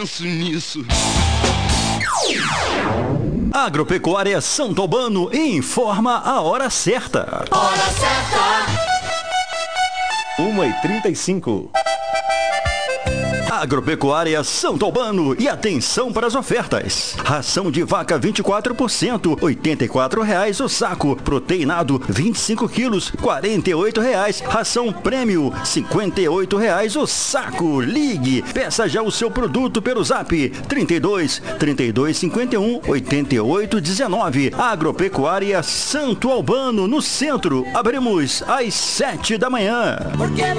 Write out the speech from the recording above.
penso nisso. Agropecuária Santo Albano informa a hora certa. Hora certa. 1h35. Agropecuária Santo Albano, e atenção para as ofertas. Ração de vaca 24%, R$ 84,00 o saco. Proteinado 25 quilos, R$ 48,00. Ração prêmio, R$ 58,00 o saco. Ligue, peça já o seu produto pelo Zap 32 51 88 19. Agropecuária Santo Albano, no centro. Abrimos às 7 da manhã.